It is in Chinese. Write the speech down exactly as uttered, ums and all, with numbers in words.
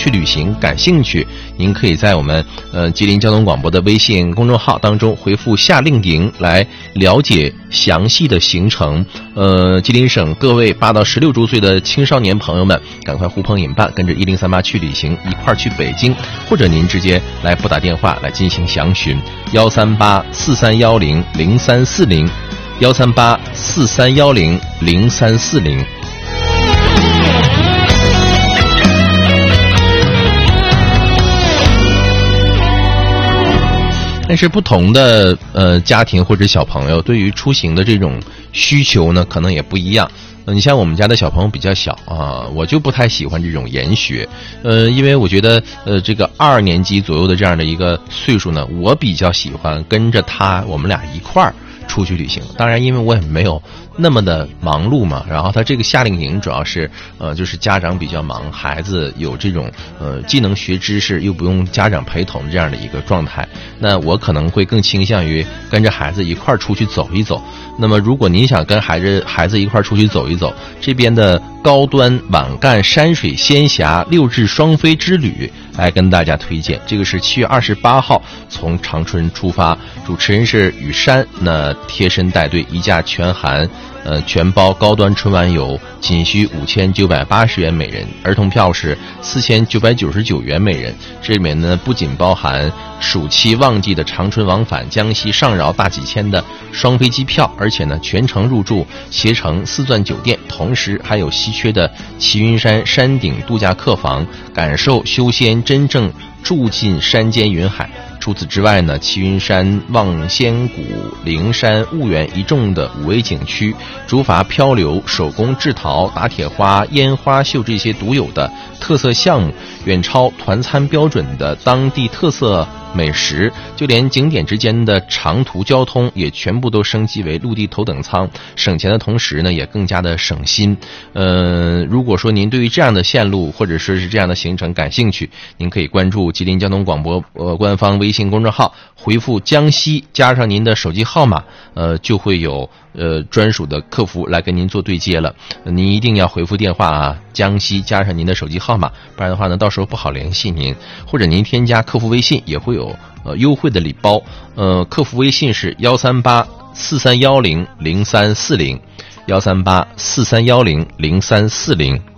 去旅行感兴趣，您可以在我们呃吉林交通广播的微信公众号当中回复夏令营来了解详细的行程。呃，吉林省各位八到十六周岁的青少年朋友们，赶快呼朋引伴，跟着一零三八去旅行，一块儿去北京，或者您直接来拨打电话来进行详询，幺三八四三幺零零三四零，幺三八四三幺零零三四零。但是不同的呃家庭或者小朋友对于出行的这种需求呢，可能也不一样。呃，你像我们家的小朋友比较小啊，我就不太喜欢这种研学，呃，因为我觉得呃这个二年级左右的这样的一个岁数呢，我比较喜欢跟着他，我们俩一块儿出去旅行。当然，因为我也没有那么的忙碌嘛，然后他这个夏令营主要是呃就是家长比较忙，孩子有这种呃既能学知识又不用家长陪同这样的一个状态。那我可能会更倾向于跟着孩子一块儿出去走一走。那么如果您想跟孩子孩子一块儿出去走一走，这边的高端晚干山水仙峡六日双飞之旅来跟大家推荐。这个是七月二十八号从长春出发，主持人是雨山，那贴身带队，一价全含呃全包高端春晚游，仅需五千九百八十元每人，儿童票是四千九百九十九元每人。这里面呢不仅包含暑期旺季的长春往返江西上饶大几千的双飞机票，而且呢全程入住携程四钻酒店，同时还有稀缺的齐云山山顶度假客房，感受修仙真正住进山间云海。除此之外呢，齐云山、望仙谷、灵山、婺源一众的五 A 景区，竹筏漂流、手工制陶、打铁花、烟花秀这些独有的特色项目，远超团餐标准的当地特色美食，就连景点之间的长途交通也全部都升级为陆地头等舱，省钱的同时呢，也更加的省心。呃，如果说您对于这样的线路或者说是这样的行程感兴趣，您可以关注吉林交通广播呃官方微信公众号，回复江西加上您的手机号码，呃，就会有呃专属的客服来跟您做对接了。呃、您一定要回复电话啊，江西加上您的手机号码，不然的话呢，到时候不好联系您。或者您添加客服微信也会有呃优惠的礼包。呃，客服微信是幺三八四三幺零零三四零，幺三八四三幺零零三四零。